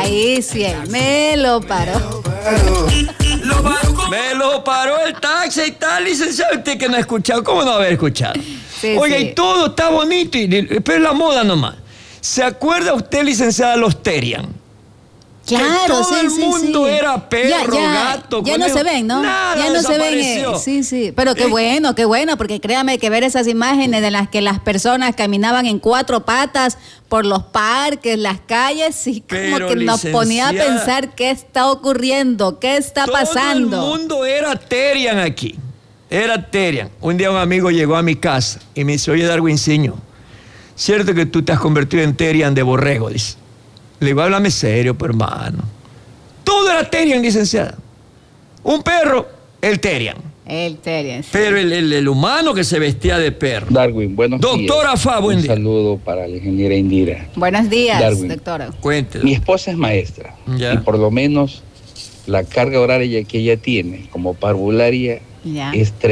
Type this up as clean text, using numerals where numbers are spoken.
Ahí sí, me lo paró. Me lo paró el taxi y tal, licenciado. Usted que no ha escuchado, ¿cómo no haber escuchado? Sí, Oiga, sí. y todo está bonito, pero es la moda nomás. ¿Se acuerda usted, licenciada, los Terian? Claro, que todo sí, el sí, mundo sí. era perro, gato, ya no conejo. se ven, ¿no? Nada Ya no se ven. desapareció. Sí. Pero qué bueno, porque créame que ver esas imágenes de las que las personas caminaban en 4 patas por los parques, las calles, sí, como Pero, que nos ponía a licenciada, pensar qué está ocurriendo, qué está pasando. Todo el mundo era Terian aquí. Era Terian. Un día un amigo llegó a mi casa y me dice, oye, Darwinciño, cierto que tú te has convertido en Terian de borrego, dice. Le digo, háblame serio, pues, hermano. Todo era Terian, licenciada. Un perro, el Terian. El Terian, sí. Pero el humano que se vestía de perro. Darwin, buenos días. Doctora Fa, buen día. Un saludo para la ingeniera Indira. Buenos días, Darwin. doctora. Cuéntelo. Mi esposa es maestra Ya. y por lo menos la carga horaria que ella tiene como parvularia Ya. es tremenda.